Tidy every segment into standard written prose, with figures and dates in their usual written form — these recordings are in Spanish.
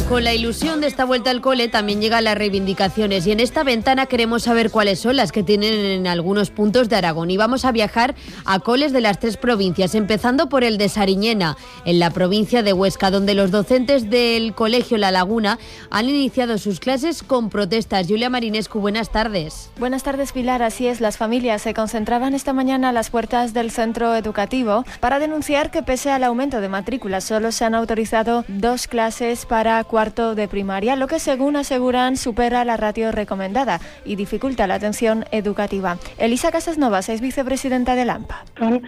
Con la ilusión de esta vuelta al cole también llegan las reivindicaciones y en esta ventana queremos saber cuáles son las que tienen en algunos puntos de Aragón y vamos a viajar a coles de las 3 provincias, empezando por el de Sariñena, en la provincia de Huesca, donde los docentes del colegio La Laguna han iniciado sus clases con protestas. Julia Marinescu, buenas tardes. Buenas tardes, Pilar. Así es, las familias se concentraban esta mañana a las puertas del centro educativo para denunciar que pese al aumento de matrículas solo se han autorizado 2 clases para cuarto de primaria, lo que según aseguran supera la ratio recomendada y dificulta la atención educativa. Elisa Casasnovas es vicepresidenta de AMPA. Son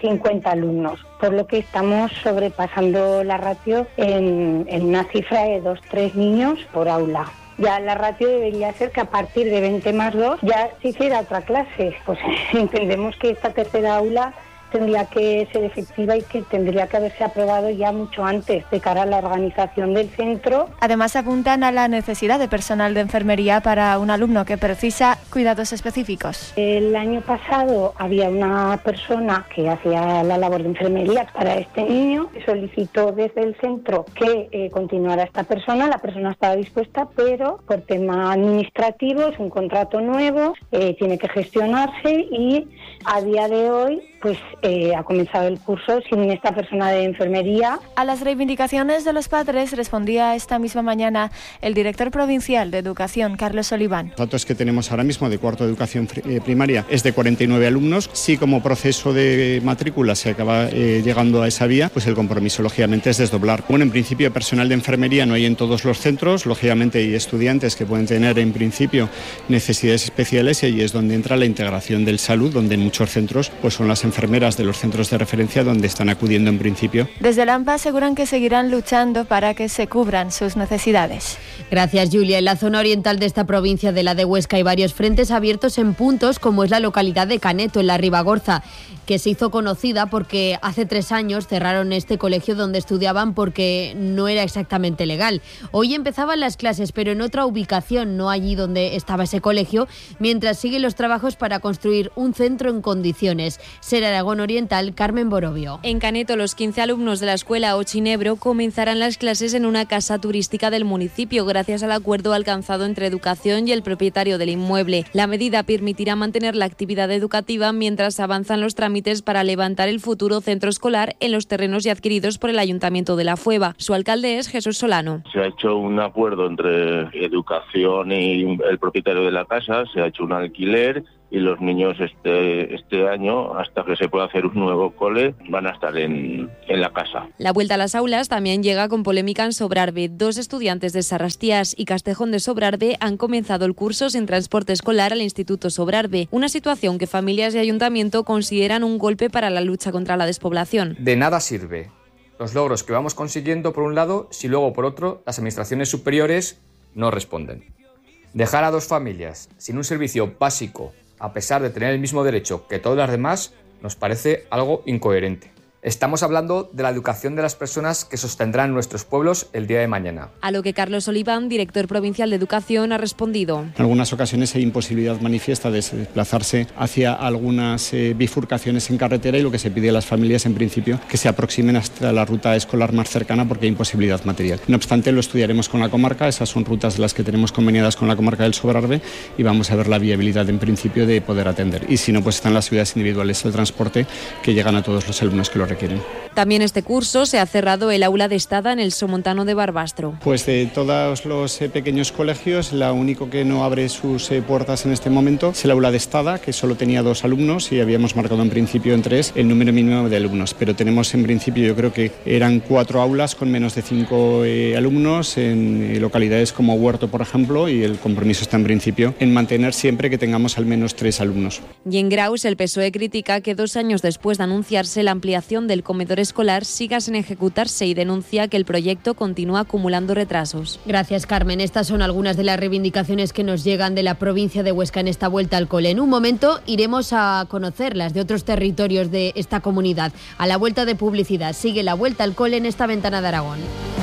50 alumnos, por lo que estamos sobrepasando la ratio en una cifra de 2-3 niños por aula. Ya la ratio debería ser que a partir de 20 más 2 ya se hiciera otra clase. Pues entendemos que esta tercera aula tendría que ser efectiva y que tendría que haberse aprobado ya mucho antes de cara a la organización del centro. Además apuntan a la necesidad de personal de enfermería para un alumno que precisa cuidados específicos. El año pasado había una persona que hacía la labor de enfermería para este niño, solicitó desde el centro que continuara esta persona, la persona estaba dispuesta, pero por tema administrativo es un contrato nuevo, tiene que gestionarse y a día de hoy pues ha comenzado el curso sin esta persona de enfermería. A las reivindicaciones de los padres respondía esta misma mañana el director provincial de Educación, Carlos Oliván. Los datos que tenemos ahora mismo de cuarto de educación primaria es de 49 alumnos. Si como proceso de matrícula se acaba llegando a esa vía, pues el compromiso lógicamente es desdoblar. Bueno, en principio personal de enfermería no hay en todos los centros, lógicamente hay estudiantes que pueden tener en principio necesidades especiales y ahí es donde entra la integración del salud, donde en muchos centros pues son las enfermeras de los centros de referencia donde están acudiendo en principio. Desde el AMPA aseguran que seguirán luchando para que se cubran sus necesidades. Gracias, Julia. En la zona oriental de esta provincia de la de Huesca hay varios frentes abiertos en puntos como es la localidad de Caneto, en la Ribagorza, que se hizo conocida porque hace 3 años cerraron este colegio donde estudiaban porque no era exactamente legal. Hoy empezaban las clases, pero en otra ubicación, no allí donde estaba ese colegio, mientras siguen los trabajos para construir un centro en condiciones. Ser Aragón Oriental, Carmen Borovio. En Caneto, los 15 alumnos de la escuela Ochinebro comenzarán las clases en una casa turística del municipio, gracias al acuerdo alcanzado entre Educación y el propietario del inmueble. La medida permitirá mantener la actividad educativa mientras avanzan los trámites para levantar el futuro centro escolar en los terrenos ya adquiridos por el Ayuntamiento de La Fueva. Su alcalde es Jesús Solano. Se ha hecho un acuerdo entre Educación y el propietario de la casa, se ha hecho un alquiler y los niños este año, hasta que se pueda hacer un nuevo cole, van a estar en la casa. La vuelta a las aulas también llega con polémica en Sobrarbe. 2 estudiantes de Sarrastías y Castejón de Sobrarbe han comenzado el curso sin transporte escolar al Instituto Sobrarbe, una situación que familias y ayuntamiento consideran un golpe para la lucha contra la despoblación. De nada sirve los logros que vamos consiguiendo por un lado si luego por otro las administraciones superiores no responden. Dejar a 2 familias sin un servicio básico a pesar de tener el mismo derecho que todas las demás, nos parece algo incoherente. Estamos hablando de la educación de las personas que sostendrán nuestros pueblos el día de mañana. A lo que Carlos Oliván, director provincial de Educación, ha respondido. En algunas ocasiones hay imposibilidad manifiesta de desplazarse hacia algunas bifurcaciones en carretera y lo que se pide a las familias en principio que se aproximen hasta la ruta escolar más cercana porque hay imposibilidad material. No obstante, lo estudiaremos con la comarca, esas son rutas de las que tenemos conveniadas con la comarca del Sobrarbe y vamos a ver la viabilidad en principio de poder atender. Y si no, pues están las ciudades individuales del transporte que llegan a todos los alumnos que lo requieren. También este curso se ha cerrado el aula de Estada en el Somontano de Barbastro. Pues de todos los pequeños colegios, la único que no abre sus puertas en este momento es el aula de Estada, que solo tenía 2 alumnos y habíamos marcado en principio en 3 el número mínimo de alumnos. Pero tenemos en principio, yo creo que eran 4 aulas con menos de 5 alumnos en localidades como Huerto, por ejemplo, y el compromiso está en principio en mantener siempre que tengamos al menos 3 alumnos. Y en Graus, el PSOE critica que 2 años después de anunciarse la ampliación del comedor escolar siga sin ejecutarse y denuncia que el proyecto continúa acumulando retrasos. Gracias, Carmen. Estas son algunas de las reivindicaciones que nos llegan de la provincia de Huesca en esta vuelta al cole. En un momento iremos a conocer las de otros territorios de esta comunidad. A la vuelta de publicidad sigue la vuelta al cole en esta ventana de Aragón.